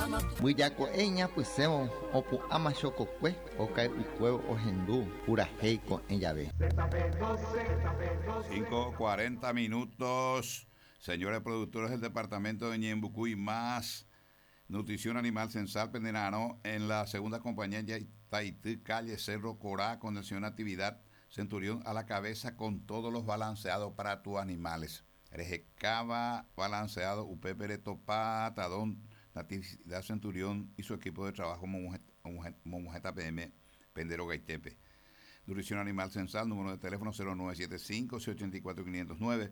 Buyako eña puseo opu amachokokwe okai ukueo ojendu pura heiko en llave. 5:40 minutos. Señores productores del departamento de Ñembucú y más. Nutrición Animal Censal Pendenano en la segunda compañía Taití, calle Cerro Corá, con el señor Natividad Centurión a la cabeza con todos los balanceados para tus animales. Rejecaba balanceado, Upepere Topá, Tadón, Natividad Centurión y su equipo de trabajo Momujeta PM, Pendero Gaitepe. Nutrición Animal Censal, número de teléfono 0975-684-509,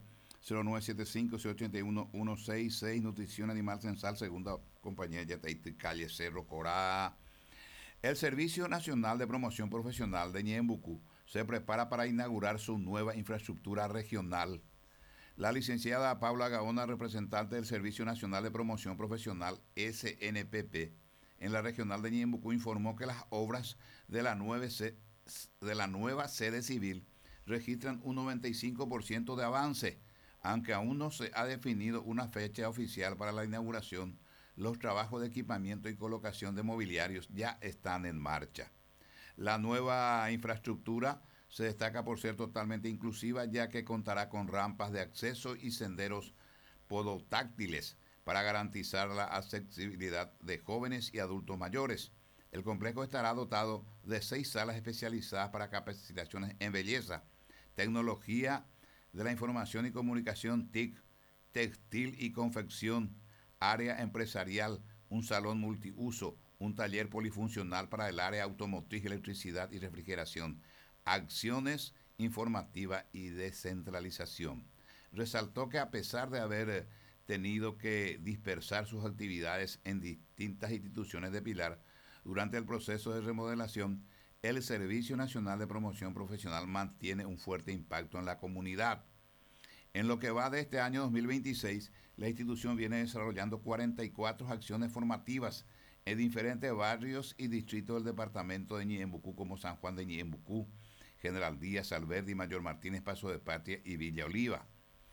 0975-681-166, Nutrición Animal Censal, segunda compañía Yataití, calle Cerro Corá. El Servicio Nacional de Promoción Profesional de Ñembucú se prepara para inaugurar su nueva infraestructura regional. La licenciada Paula Gaona, representante del Servicio Nacional de Promoción Profesional, SNPP, en la regional de Ñembucú, informó que las obras de la nueva sede civil registran un 95% de avance, aunque aún no se ha definido una fecha oficial para la inauguración. Los trabajos de equipamiento y colocación de mobiliarios ya están en marcha. La nueva infraestructura se destaca por ser totalmente inclusiva, ya que contará con rampas de acceso y senderos podotáctiles para garantizar la accesibilidad de jóvenes y adultos mayores. El complejo estará dotado de 6 salas especializadas para capacitaciones en belleza, tecnología de la información y comunicación TIC, textil y confección, área empresarial, un salón multiuso, un taller polifuncional para el área automotriz, electricidad y refrigeración, acciones informativa y descentralización. Resaltó que a pesar de haber tenido que dispersar sus actividades en distintas instituciones de Pilar durante el proceso de remodelación, el Servicio Nacional de Promoción Profesional mantiene un fuerte impacto en la comunidad. En lo que va de este año 2026, la institución viene desarrollando 44 acciones formativas en diferentes barrios y distritos del departamento de Ñembucú, como San Juan de Ñembucú, General Díaz, Alberdi, Mayor Martínez, Paso de Patria y Villa Oliva.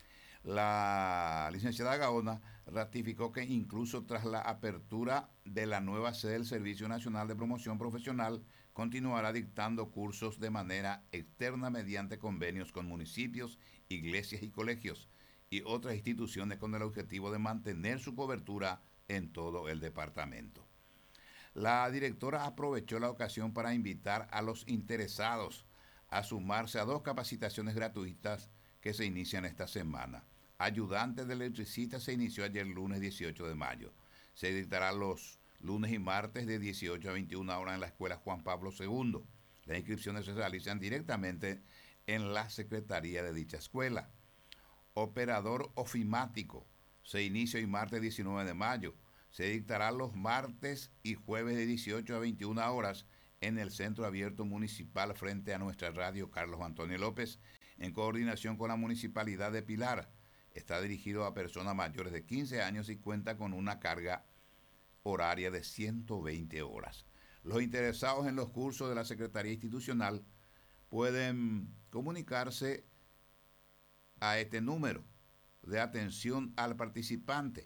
La licenciada Gaona ratificó que incluso tras la apertura de la nueva sede del Servicio Nacional de Promoción Profesional, continuará dictando cursos de manera externa mediante convenios con municipios, iglesias y colegios y otras instituciones con el objetivo de mantener su cobertura en todo el departamento. La directora aprovechó la ocasión para invitar a los interesados a sumarse a 2 capacitaciones gratuitas que se inician esta semana. Ayudante de electricista se inició ayer lunes 18 de mayo. Se dictará los lunes y martes de 18 a 21 horas en la Escuela Juan Pablo II. Las inscripciones se realizan directamente en la secretaría de dicha escuela. Operador ofimático se inicia hoy martes 19 de mayo. Se dictará los martes y jueves de 18 a 21 horas en el Centro Abierto Municipal frente a nuestra radio Carlos Antonio López, en coordinación con la Municipalidad de Pilar. Está dirigido a personas mayores de 15 años y cuenta con una carga horaria de 120 horas. Los interesados en los cursos de la Secretaría Institucional pueden comunicarse a este número de atención al participante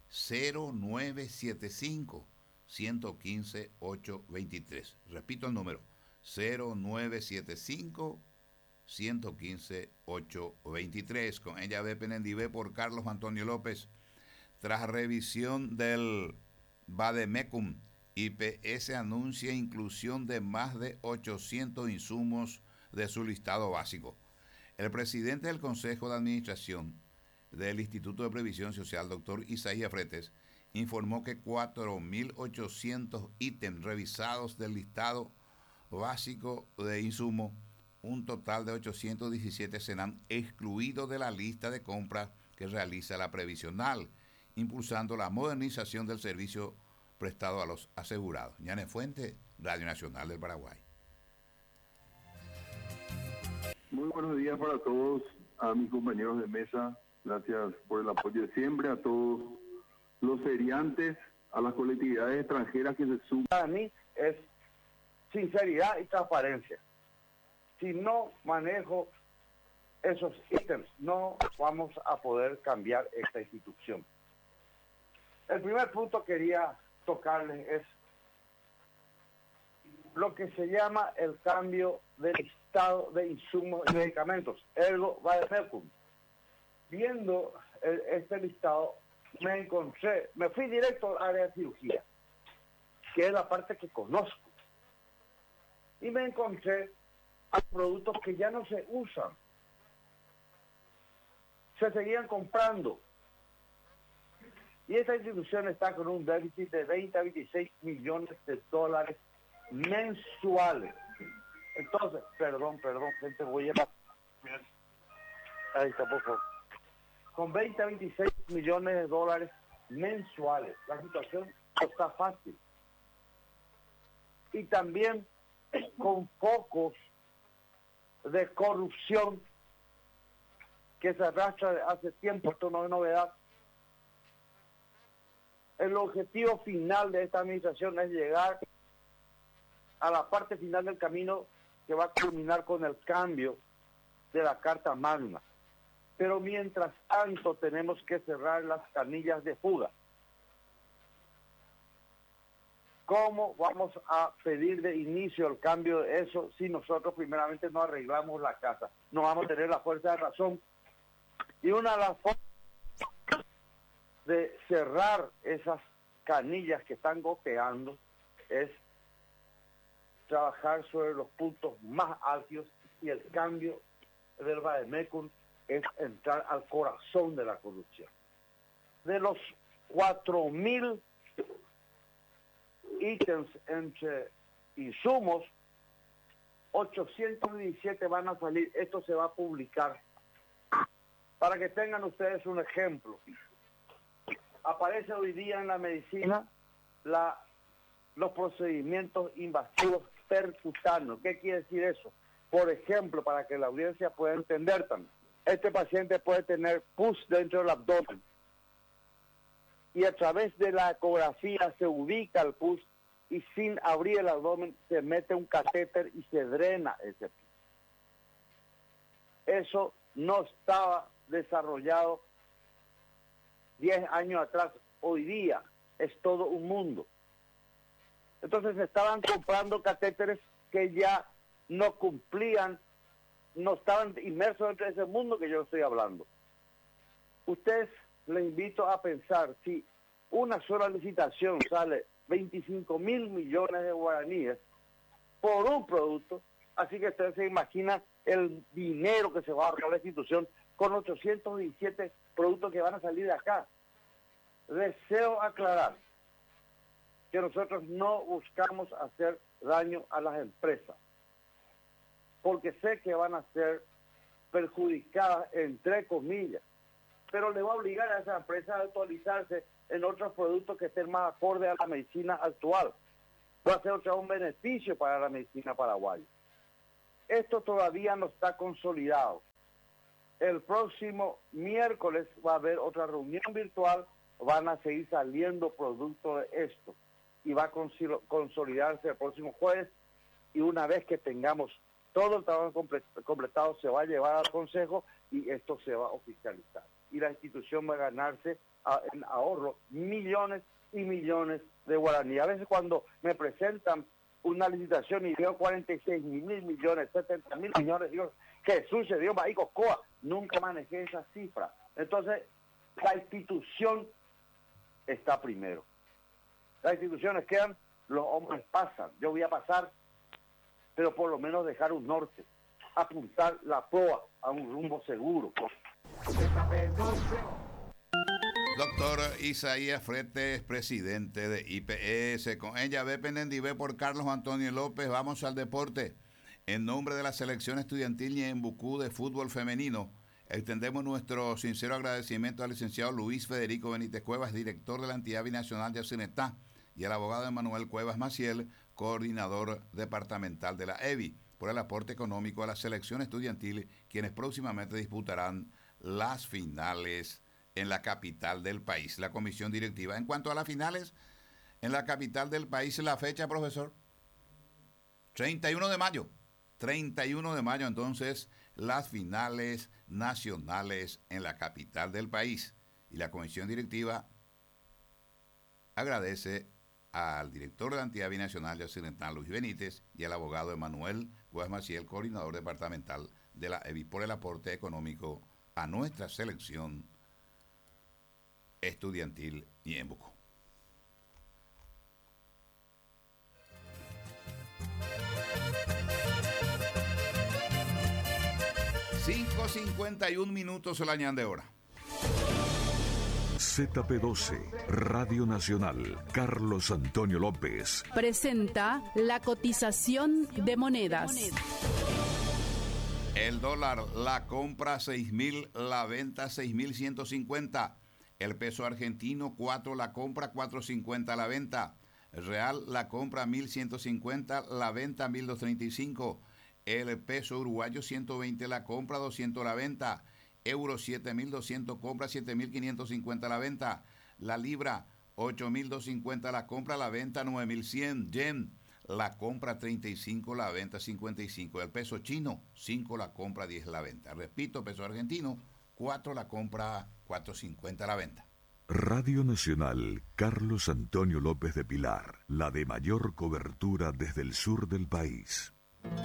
0975 115 823. Repito el número 0975 115 823. Con ella ve Penendivé por Carlos Antonio López. Tras revisión del Bademecum, IPS anuncia inclusión de más de 800 insumos de su listado básico. El presidente del Consejo de Administración del Instituto de Previsión Social, doctor Isaías Fretes, informó que 4.800 ítems revisados del listado básico de insumos, un total de 817 serán excluidos de la lista de compras que realiza la previsional, impulsando la modernización del servicio prestado a los asegurados. Ñane Fuente, Radio Nacional del Paraguay. Muy buenos días para todos, a mis compañeros de mesa. Gracias por el apoyo de siempre, a todos los feriantes, a las colectividades extranjeras que se suman. Para mí es sinceridad y transparencia. Si no manejo esos ítems, no vamos a poder cambiar esta institución. El primer punto quería tocarles es lo que se llama el cambio del listado de insumos y medicamentos, ergo vademecum. Viendo este listado, me fui directo al área de cirugía, que es la parte que conozco, y me encontré a productos que ya no se usan. Se seguían comprando. Y esta institución está con un déficit de 20 a 26 millones de dólares mensuales. Entonces, perdón, gente, voy a... Ahí está, por favor. Con 20 a 26 millones de dólares mensuales. La situación no está fácil. Y también con focos de corrupción que se arrastra hace tiempo, esto no es novedad. El objetivo final de esta administración es llegar a la parte final del camino que va a culminar con el cambio de la Carta Magna. Pero mientras tanto tenemos que cerrar las canillas de fuga. ¿Cómo vamos a pedir de inicio el cambio de eso si nosotros primeramente no arreglamos la casa? No vamos a tener la fuerza de razón. Y una de las formas de cerrar esas canillas que están goteando es trabajar sobre los puntos más álgidos, y el cambio del vademecum es entrar al corazón de la corrupción. De los 4.000 ítems entre insumos, 817 van a salir. Esto se va a publicar. Para que tengan ustedes un ejemplo. Aparece hoy día en la medicina los procedimientos invasivos percutanos. ¿Qué quiere decir eso? Por ejemplo, para que la audiencia pueda entender también. Este paciente puede tener pus dentro del abdomen. Y a través de la ecografía se ubica el pus, y sin abrir el abdomen se mete un catéter y se drena ese pus. Eso no estaba desarrollado 10 años atrás. Hoy día es todo un mundo. Entonces estaban comprando catéteres que ya no cumplían, no estaban inmersos dentro de ese mundo que yo estoy hablando. Ustedes, les invito a pensar, si una sola licitación sale 25 mil millones de guaraníes por un producto, así que ustedes se imaginan el dinero que se va a ahorrar la institución con 817 productos que van a salir de acá. Deseo aclarar que nosotros no buscamos hacer daño a las empresas, porque sé que van a ser perjudicadas, entre comillas, pero le va a obligar a esas empresas a actualizarse en otros productos que estén más acorde a la medicina actual. Va a ser un beneficio para la medicina paraguaya. Esto todavía no está consolidado. El próximo miércoles va a haber otra reunión virtual, van a seguir saliendo productos de esto, y va a consolidarse el próximo jueves, y una vez que tengamos todo el trabajo completado, se va a llevar al Consejo y esto se va a oficializar. Y la institución va a ganarse en ahorro millones y millones de guaraní. A veces cuando me presentan una licitación y veo 46 mil millones, 70 mil millones, digo, Jesús se dio Maíz Coa, nunca manejé esa cifra. Entonces, la institución está primero. Las instituciones quedan, los hombres pasan. Yo voy a pasar, pero por lo menos dejar un norte, apuntar la proa a un rumbo seguro. Doctor Isaías Fretes, presidente de IPS, con ella ve pendiente por Carlos Antonio López. Vamos al deporte. En nombre de la selección estudiantil Ñeembucú de fútbol femenino, extendemos nuestro sincero agradecimiento al licenciado Luis Federico Benítez Cuevas, director de la entidad binacional de Acinetá, y al abogado Emanuel Cuevas Maciel, coordinador departamental de la EBI, por el aporte económico a la selección estudiantil, quienes próximamente disputarán las finales en la capital del país, la comisión directiva. En cuanto a las finales, en la capital del país, la fecha, profesor, 31 de mayo. 31 de mayo, entonces, las finales nacionales en la capital del país. Y la comisión directiva agradece al director de la entidad binacional de Occidental, Luis Benítez, y al abogado Emanuel Guas Maciel, coordinador departamental de la EBI, por el aporte económico a nuestra selección estudiantil Ñeembucú. $5:51 el año de hora. ZP12, Radio Nacional, Carlos Antonio López. Presenta la cotización de monedas. El dólar, la compra 6.000, la venta 6.150. El peso argentino 4, la compra 4.50 la venta. El real, la compra 1.150, la venta 1.235. El peso uruguayo 120 la compra, 200 la venta. Euro 7.200 compra, 7.550 la venta. La libra 8.250 la compra, la venta 9.100. Yen, la compra 35, la venta 55. El peso chino 5 la compra, 10 la venta. Repito, peso argentino 4 la compra, 4.50 la venta. Radio Nacional, Carlos Antonio López de Pilar, la de mayor cobertura desde el sur del país.